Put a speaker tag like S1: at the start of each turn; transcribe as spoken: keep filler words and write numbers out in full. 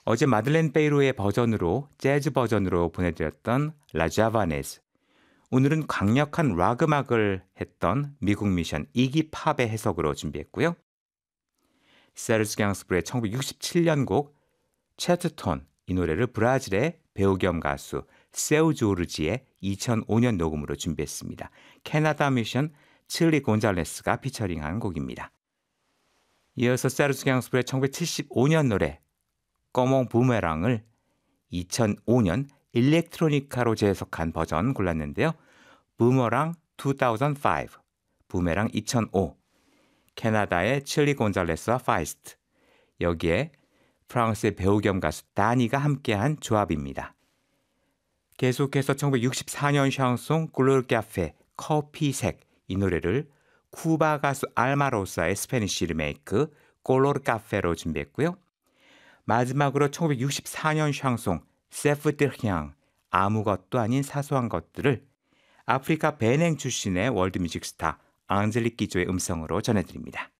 S1: 어제 마들렌 베이로의 버전으로 재즈 버전으로 보내드렸던 라 자바네즈. 오늘은 강력한 락 음악을 했던 미국 미션 이기 팝의 해석으로 준비했고요. 세르주 강스프의 천구백육십칠 년 곡 채트톤, 이 노래를 브라질의 배우 겸 가수 세우 조르지의 이천오 년 녹음으로 준비했습니다. 캐나다 미션 칠리 곤잘레스가 피처링한 곡입니다. 이어서 세르주 강스프의 천구백칠십오 년 노래 꺼몽 부메랑을 이천오 년 일렉트로니카로 재해석한 버전 골랐는데요. 부머랑 이천오, 부메랑 이천오, 캐나다의 칠리 곤잘레스와 파이스트, 여기에 프랑스의 배우 겸 가수 다니가 함께한 조합입니다. 계속해서 천구백육십사 년 샹송 글로르 카페 커피색, 이 노래를 쿠바 가수 알마로사의 스페니쉬 리메이크 콜로르 카페로 준비했고요. 마지막으로 천구백육십사 년 샹송 세프드향, 아무것도 아닌 사소한 것들을 아프리카 베냉 출신의 월드뮤직 스타 앙젤릭 기조의 음성으로 전해드립니다.